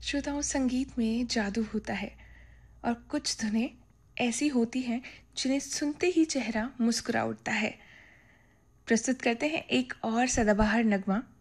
श्रोताओं, संगीत में जादू होता है और कुछ धुनें ऐसी होती हैं जिन्हें सुनते ही चेहरा मुस्कुरा उठता है। प्रस्तुत करते हैं एक और सदाबहार नगमा